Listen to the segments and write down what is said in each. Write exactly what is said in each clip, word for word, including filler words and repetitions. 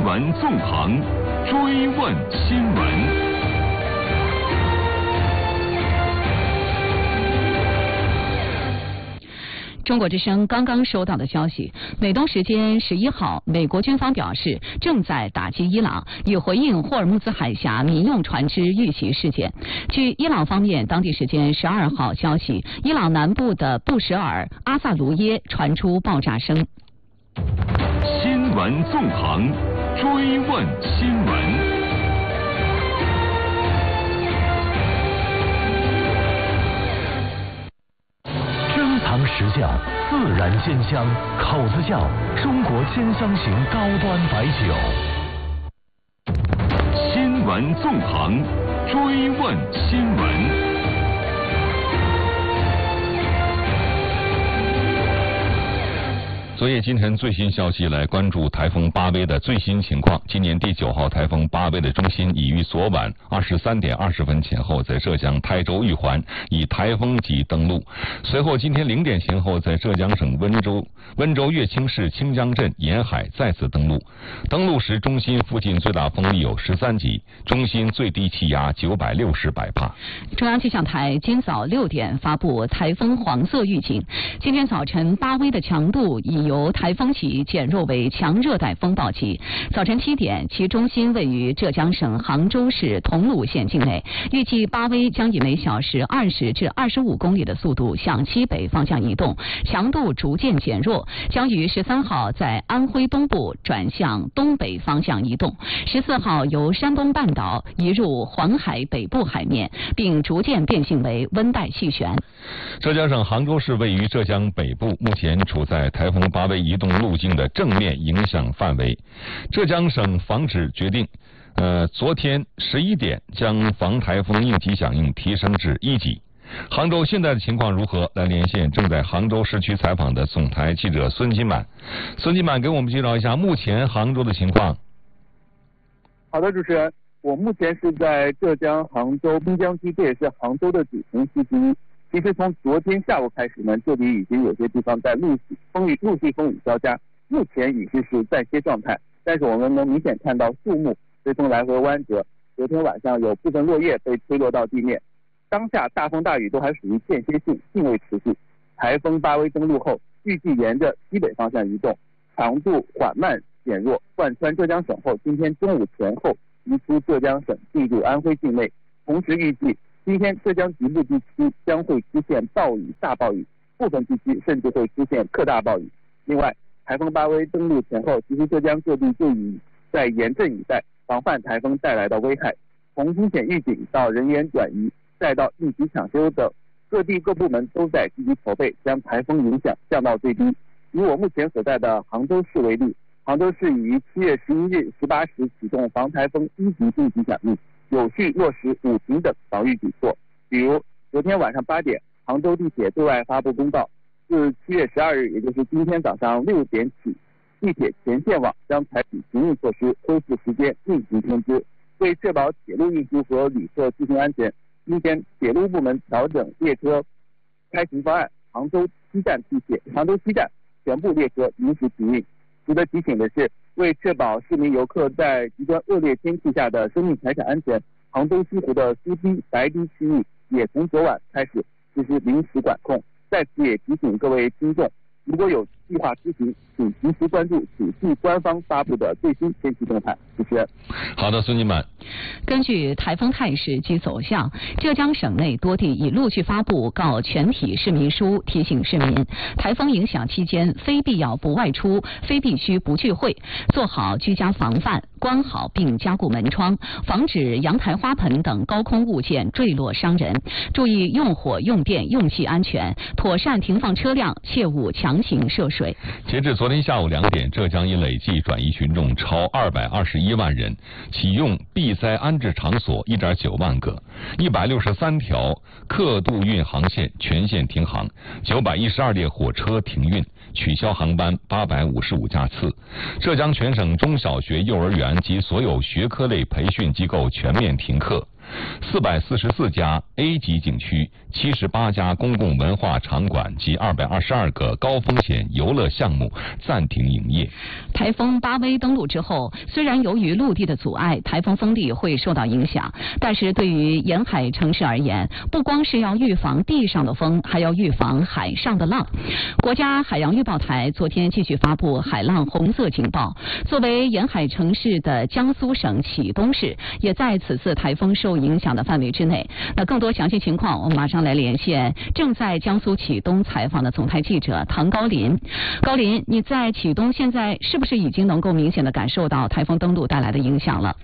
闻纵横，追问新闻。 中国之声刚刚收到的消息，美东时间十一号，美国军方表示正在打击伊朗，以回应霍尔木兹海峡民用船只遇袭事件。据伊朗方面当地时间十二号消息，伊朗南部的布什尔阿萨卢耶传出爆炸声。 新闻纵横，追问新闻。 藏实窖，自然鲜香，口子窖，中国鲜香型高端白酒。 新闻纵横，追问新闻。昨夜今晨最新消息，来关注台风巴威的最新情况。今年第九号台风巴威的中心已于昨晚二十三点二十分前后在浙江台州玉环以台风级登陆，随后今天零点前后在浙江省温州温州乐清市清江镇沿海再次登陆。登陆时中心附近最大风力有十三级，中心最低气压九百六十百帕。 中央气象台今早六点发布台风黄色预警，今天早晨巴威的强度已由台风级减弱为强热带风暴级。早晨七点，其中心位于浙江省杭州市桐庐县境内，预计巴威将以每小时二十至二十五公里的速度向西北方向移动，强度逐渐减弱，将于十三号在安徽东部转向东北方向移动，十四号由山东半岛移入黄海北部海面，并逐渐变性为温带气旋。 浙江省杭州市位于浙江北部，目前处在台风巴威移动路径的正面影响范围。浙江省防指决定，呃，昨天十一点将防台风应急响应提升至一级。杭州现在的情况如何？来连线正在杭州市区采访的总台记者孙金满。孙金满给我们介绍一下目前杭州的情况。 好的，主持人，我目前是在浙江杭州滨江区，这也是杭州的主城区之一。其实从昨天下午开始呢，这里已经有些地方在陆续风雨陆续风雨交加，目前已经是暂歇状态。但是我们能明显看到树木随风来回弯折，昨天晚上有部分落叶被吹落到地面。当下大风大雨都还属于间歇性，并未持续。台风巴威登陆后，预计沿着西北方向移动，强度缓慢减弱，贯穿浙江省后，今天中午前后移出浙江省，进入安徽境内。同时预计今天浙江局部地区将会出现暴雨、大暴雨，部分地区甚至会出现特大暴雨。另外，台风巴威登陆前后，其实浙江各地就已在严阵以待，防范台风带来的危害。从风险预警到人员转移，再到应急抢修等，各地各部门都在积极筹备，将台风影响降到最低。以我目前所在的杭州市为例，杭州市已于七月十一日十八时启动防台风一级应急响应，有序落实五停等防御举措。比如昨天晚上八点，杭州地铁对外发布公告，自七月十二日，也就是今天早上六点起，地铁全线网将采取行运措施，恢复时间应急通知。为确保铁路运输和旅客出行安全，今天铁路部门调整列车开行方案，杭州西站地铁、杭州西站全部列车临时停运。值得提醒的是，为确保市民游客在极端恶劣天气下的生命财产安全，杭州西湖的苏堤、白堤区域也从昨晚开始实施临时管控。在此也提醒各位听众，如果有计划出行，请及时关注属地官方发布的最新天气动态。主持人， 好的，孙金满。 根据台风态势及走向，浙江省内多地已陆续发布告全体市民书，提醒市民台风影响期间非必要不外出，非必须不聚会，做好居家防范，关好并加固门窗，防止阳台花盆等高空物件坠落伤人，注意用火、用电、用气安全，妥善停放车辆，切勿强行涉水。 截至昨天下午两点，浙江已累计转移群众超二百二十一万人，启用避灾安置场所一点九万个，一百六十三条客渡运航线全线停航，九百一十二列火车停运，取消航班八百五十五架次。浙江全省中小学、幼儿园及所有学科类培训机构全面停课。 四百四十四家 A 级景区、七十八家公共文化场馆及二百二十二个高风险游乐项目暂停营业。 台风巴威登陆之后，虽然由于陆地的阻碍，台风风力会受到影响，但是对于沿海城市而言，不光是要预防地上的风，还要预防海上的浪。国家海洋预报台昨天继续发布海浪红色警报。作为沿海城市的江苏省启东市，也在此次台风受影响的范围之内。那更多详细情况，我们马上来连线正在江苏启东采访的总台记者唐高林。高林，你在启东现在是不是已经能够明显的感受到台风登陆带来的影响了？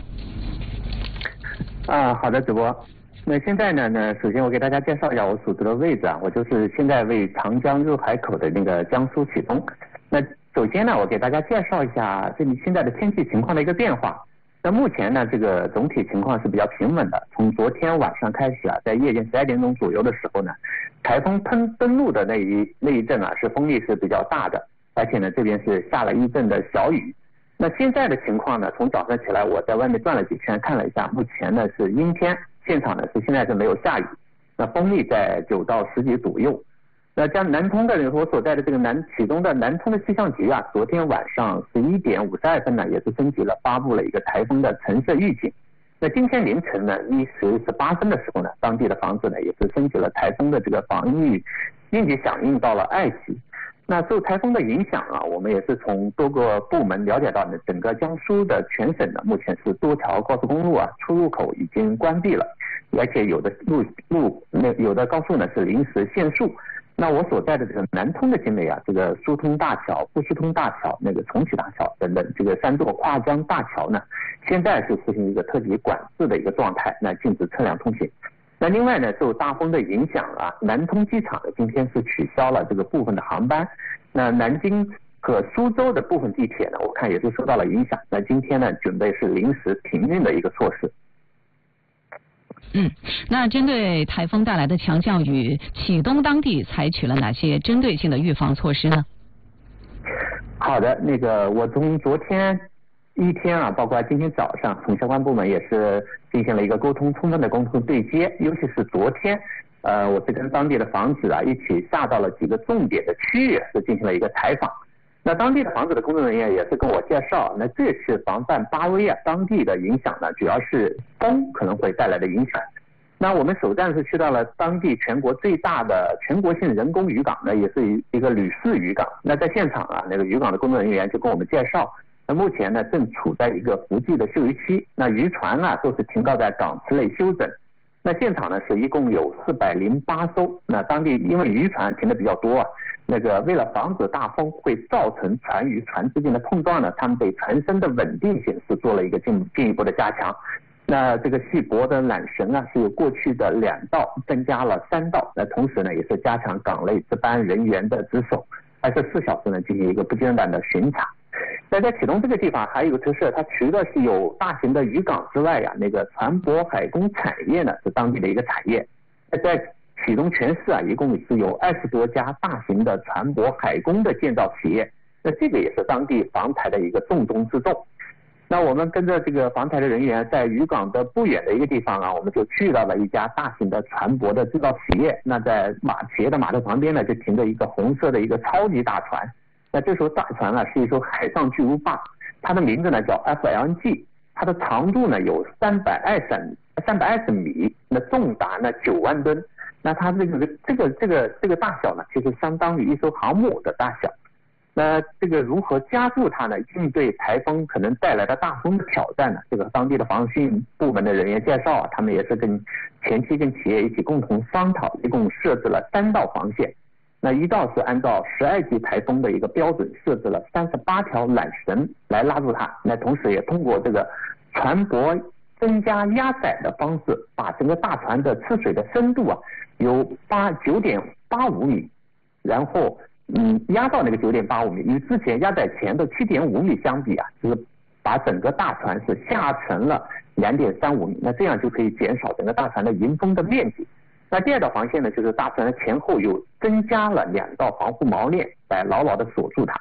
啊，好的，主播。那现在呢？呢，首先我给大家介绍一下我所处的位置啊，我就是现在位长江入海口的那个江苏启东。那首先呢，我给大家介绍一下这里现在的天气情况的一个变化。那目前呢，这个总体情况是比较平稳的。从昨天晚上开始啊，在夜间十二点钟左右的时候呢，台风登登陆的那一那一阵啊，是风力是比较大的，而且呢，这边是下了一阵的小雨。那现在的情况呢，从早上起来我在外面转了几圈，看了一下，目前呢是阴天。现场呢是现在是没有下雨，那风力在九到十级左右。那将南通的我所在的这个南启东的南通的气象局啊，昨天晚上十一点五十二分呢，也是升级了，发布了一个台风的橙色预警。那今天凌晨呢一时十八分的时候呢，当地的房子呢也是升级了台风的这个防御应急响应到了二级。那受台风的影响啊，我们也是从多个部门了解到呢，整个江苏的全省呢，目前是多条高速公路啊出入口已经关闭了，而且有的路路那有的高速呢是临时限速。那我所在的这个南通的境内啊，这个疏通大桥、不疏通大桥、那个重启大桥等等，这个三座跨江大桥呢，现在是实行一个特级管制的一个状态，那禁止车辆通行。那另外呢，受大风的影响啊，南通机场呢今天是取消了这个部分的航班。那南京和苏州的部分地铁呢，我看也是受到了影响。那今天呢，准备是临时停运的一个措施。 嗯，那针对台风带来的强降雨，启东当地采取了哪些针对性的预防措施呢？ 好的，那个我从昨天一天啊，包括今天早上，从相关部门也是进行了一个沟通，充分的沟通对接。尤其是昨天，呃，我是跟当地的房子啊一起下到了几个重点的区域，是进行了一个采访。那当地的房子的工作人员也是跟我介绍，那这次防范巴威啊，当地的影响呢，主要是风可能会带来的影响。那我们首站是去到了当地全国最大的全国性人工渔港呢，也是一个吕氏渔港。那在现场啊，那个渔港的工作人员就跟我们介绍，那目前呢正处在一个伏季的休渔期，那渔船啊都是停靠在港池内休整。那现场呢是一共有四百零八艘，那当地因为渔船停的比较多啊，那个为了防止大风会造成船与船之间的碰撞呢，他们对船身的稳定性是做了一个进进一步的加强。那这个细泊的缆绳啊，是由过去的两道增加了三道，那同时呢，也是加强港内值班人员的值守，二十四小时呢进行一个不间断的巡查。那在启东这个地方还有一个特色，它除了是有大型的渔港之外呀、啊，那个船舶海工产业呢是当地的一个产业。那在启东全市啊，一共是有二十多家大型的船舶海工的建造企业，那这个也是当地防台的一个重中之重。那我们跟着这个防台的人员，在渔港的不远的一个地方啊，我们就去到了一家大型的船舶的制造企业。那在马企业的码头旁边呢，就停着一个红色的一个超级大船。那这艘大船啊，是一艘海上巨无霸，它的名字呢叫 F L N G， 它的长度呢有三百二十三百二十米，那重达呢九万吨。那它这个这个这个这个大小呢，其实相当于一艘航母的大小。那这个如何加速它呢？应对台风可能带来的大风的挑战呢？这个当地的防汛部门的人员介绍啊，他们也是跟前期跟企业一起共同商讨，一共设置了三道防线。那一道是按照十二级台风的一个标准设置了三十八条缆绳来拉住它，那同时也通过这个船舶增加压载的方式，把整个大船的吃水的深度啊由八九点八五米，然后嗯压到那个九点八五米，与之前压载前的七点五米相比啊，就是把整个大船是下沉了两点三五米，那这样就可以减少整个大船的迎风的面积。那第二道防线呢，就是大船的前后又增加了两道防护锚链来牢牢的锁住它。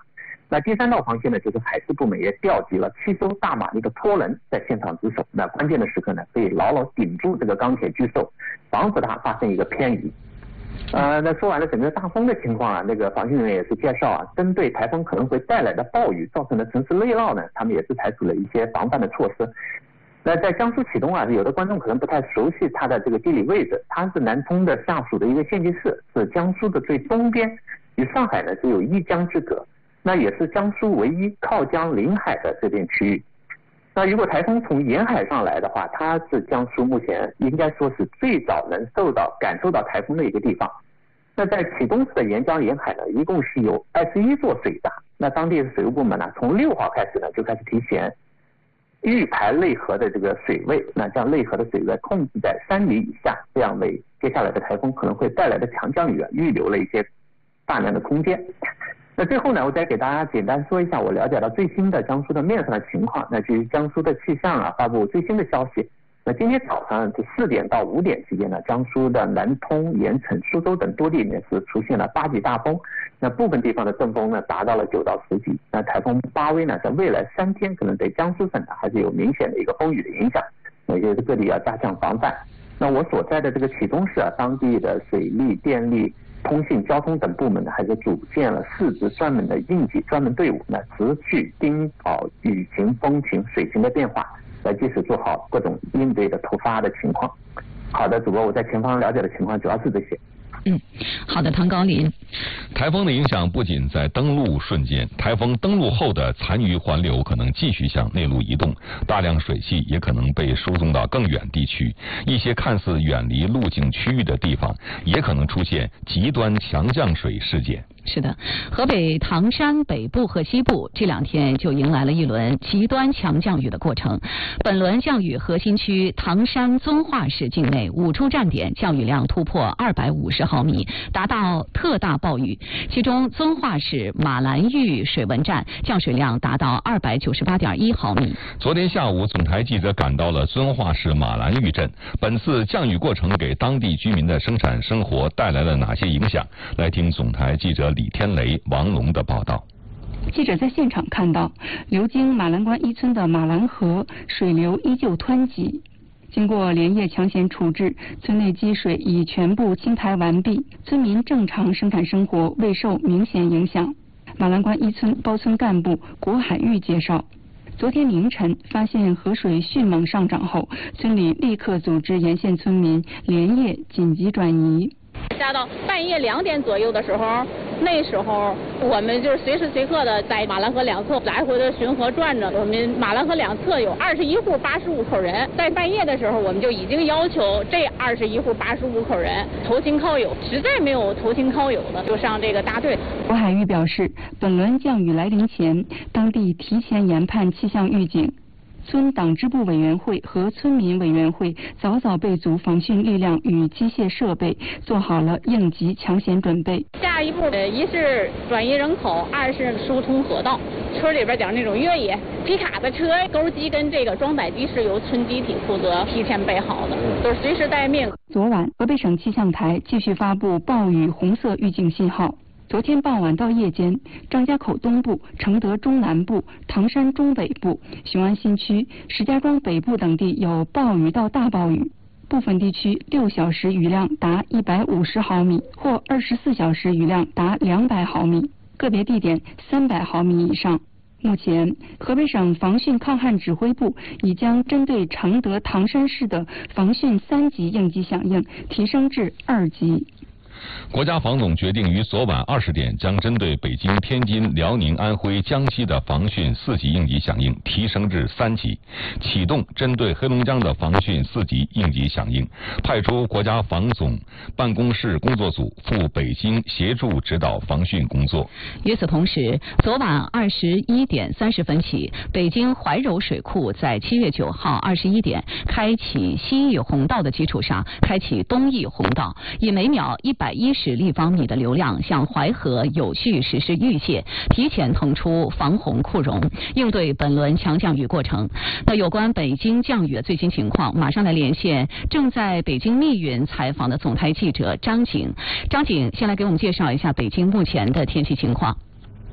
那第三道防线呢，就是海事部门也调集了七艘大马力的拖轮在现场值守，那关键的时刻呢，可以牢牢顶住这个钢铁巨兽，防止它发生一个偏移。呃，那说完了整个大风的情况啊，那个防汛人员也是介绍啊，针对台风可能会带来的暴雨造成的城市内涝呢，他们也是采取了一些防范的措施。那在江苏启东啊，有的观众可能不太熟悉它的这个地理位置，它是南通的下属的一个县级市，是江苏的最东边，与上海呢只有一江之隔，那也是江苏唯一靠江临海的这片区域。那如果台风从沿海上来的话，它是江苏目前应该说是最早能受到感受到台风的一个地方。那在启东市的沿江沿海呢，一共是有二十一座水闸。那当地的水务部门呢，从六号开始呢就开始提前预排内河的这个水位，那将内河的水位控制在三米以下，这样为接下来的台风可能会带来的强降雨啊预留了一些大量的空间。那最后呢，我再给大家简单说一下我了解到最新的江苏的面上的情况。那据江苏的气象啊发布最新的消息，那今天早上这四点到五点之间呢，江苏的南通、盐城、苏州等多地呢是出现了八级大风，那部分地方的阵风呢达到了九到十级。那台风巴威呢，在未来三天可能对江苏省呢还是有明显的一个风雨的影响，也就是各地要加强防范。那我所在的这个启东市啊，当地的水利、电力、通信、交通等部门呢，还是组建了四支专门的应急专门队伍，那持续盯好雨情、风情、水情的变化，来及时做好各种应对的突发的情况。好的，主播，我在前方了解的情况主要是这些。 嗯，好的，唐高林。 台风的影响不仅在登陆瞬间，台风登陆后的残余环流可能继续向内陆移动，大量水汽也可能被输送到更远地区。一些看似远离路径区域的地方，也可能出现极端强降水事件。 是的，河北唐山北部和西部这两天就迎来了一轮极端强降雨的过程。本轮降雨核心区唐山遵化市境内五处站点降雨量突破二百五十毫米，达到特大暴雨。其中遵化市马兰峪水文站降水量达到二百九十八点一毫米。 昨天下午，总台记者赶到了遵化市马兰峪镇。本次降雨过程给当地居民的生产生活带来了哪些影响？来听总台记者李天雷、王龙的报道。 记者在现场看到，流经马兰关一村的马兰河水流依旧湍急。经过连夜抢险处置，村内积水已全部清排完毕，村民正常生产生活未受明显影响。马兰关一村包村干部郭海玉介绍，昨天凌晨发现河水迅猛上涨后，村里立刻组织沿线村民连夜紧急转移。 下到半夜两点左右的时候，那时候我们就是随时随刻的在马兰河两侧来回的巡河转着。我们马兰河两侧有二十一户八十五口人，在半夜的时候，我们就已经要求这二十一户八十五口人投亲靠友，实在没有投亲靠友的，就上这个大队。 郭海玉表示，本轮降雨来临前，当地提前研判气象预警。村党支部委员会和村民委员会早早备足防汛力量与机械设备，做好了应急抢险准备。 下一步，一是转移人口，二是疏通河道。村里边讲那种越野皮卡的车，钩机跟这个装载机是由村集体负责提前备好的，都是随时待命。 昨晚，河北省气象台继续发布暴雨红色预警信号。昨天傍晚到夜间，张家口东部、承德中南部、唐山中北部、雄安新区、石家庄北部等地有暴雨到大暴雨，部分地区六小时雨量达一百五十毫米，或二十四小时雨量达两百毫米，个别地点三百毫米以上。目前，河北省防汛抗旱指挥部已将针对承德、唐山市的防汛三级应急响应提升至二级。 国家防总决定于昨晚二十点将针对北京、天津、辽宁、安徽、江西的防汛四级应急响应提升至三级，启动针对黑龙江的防汛四级应急响应，派出国家防总办公室工作组赴北京协助指导防汛工作。 与此同时，昨晚二十一点三十分起，北京怀柔水库在七月九号二十一点开启西翼洪道的基础上，开启东翼洪道，以每秒一百一十立方米的流量向淮河有序实施预泄，提前腾出防洪库容，应对本轮强降雨过程。那有关北京降雨的最新情况，马上来连线正在北京密云采访的总台记者张景。张景，先来给我们介绍一下北京目前的天气情况。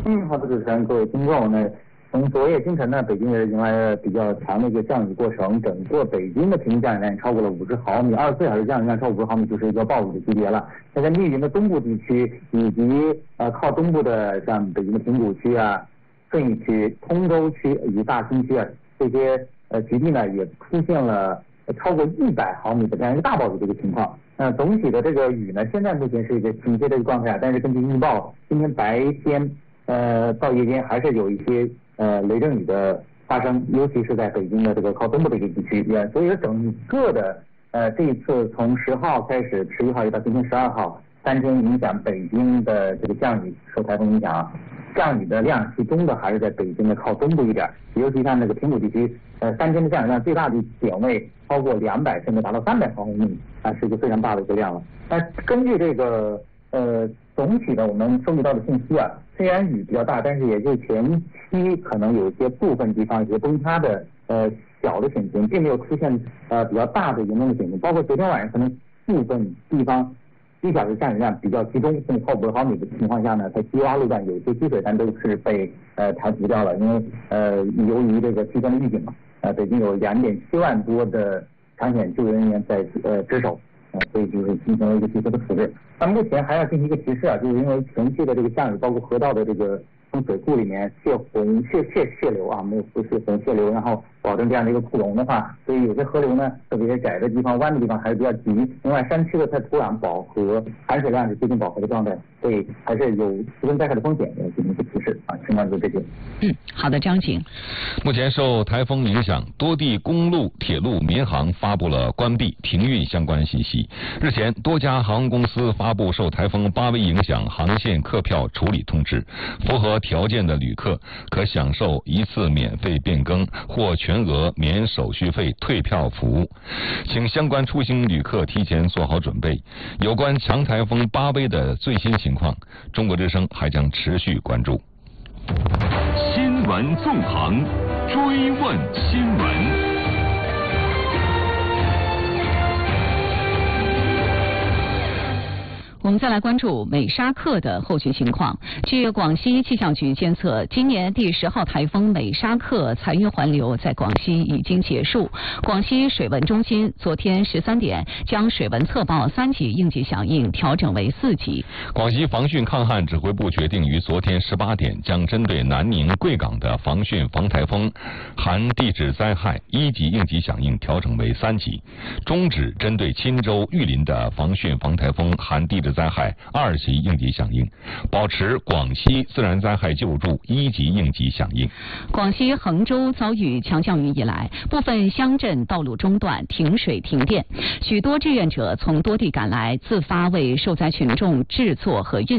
嗯，好的，主持人，各位听众，那从昨夜今晨呢，北京也迎来了比较强的一个降雨过程，整个北京的平均降雨量超过了五十毫米，二十四小时降雨量超五十毫米就是一个暴雨的级别了。那在密云的东部地区以及呃靠东部的像北京的平谷区啊、顺义区、通州区以及大兴区啊这些呃局地呢，也出现了超过一百毫米的这样一个大暴雨的一个情况。那总体的这个雨呢，现在目前是一个停歇的一个状态，但是根据预报，今天白天呃到夜间还是有一些呃雷阵雨的发生，尤其是在北京的这个靠东部的一个地区。也所以整个的呃这一次从十号开始，十一号一直到今天十二号三天影响北京的这个降雨，受台风影响，降雨的量集中的还是在北京的靠东部一点，尤其像那个平谷地区，呃三天的降雨量最大的点位超过两百甚至达到三百毫米啊，是一个非常大的一个量了。那根据这个呃总体的我们收集到的信息啊，虽然雨比较大，但是也就前期可能有一些部分地方有些崩塌的呃小的险情，并没有出现呃比较大的严重的险情，包括昨天晚上可能部分地方一小时降雨量比较集中，甚至超五十毫米的情况下呢，在低洼路段有些积水，但都是被呃排除掉了，因为呃由于这个提前的预警嘛，呃北京有两点七万多的抢险救援人员在呃值守。所以就是进行了一个及时的处置。那目前还要进行一个提示啊，就是因为前期的这个降雨，包括河道的这个从水库里面泄洪、泄泄泄流啊，没有不泄洪泄流，然后保证这样的一个库容的话，所以有些河流呢，特别是窄的地方、弯的地方还是比较急。另外，山区的它土壤饱和，含水量是接近饱和的状态，所以还是有自然灾害的风险，要进行一个提示啊。情况就这些。 嗯，好的，张景。 目前受台风影响，多地公路、铁路、民航发布了关闭、停运相关信息。日前，多家航空公司发布受台风巴威影响航线客票处理通知，符合条件的旅客可享受一次免费变更或全额免手续费退票服务，请相关出行旅客提前做好准备。有关强台风巴威的最新情况，中国之声还将持续关注。 新闻纵横，追问新闻。 我们再来关注美沙克的后续情况。据广西气象局监测，今年第十号台风美沙克残余环流在广西已经结束。广西水文中心昨天十三点将水文测报三级应急响应调整为四级。 广西防汛抗旱指挥部决定于昨天十八点将针对南宁、贵港的防汛防台风含地质灾害一级应急响应调整为三级，终止针对钦州、玉林的防汛防台风含地质灾害二级应急响应，保持广西自然灾害救助一级应急响应。 广西衡州遭遇强降雨以来，部分乡镇道路中断、停水停电，许多志愿者从多地赶来，自发为受灾群众制作和运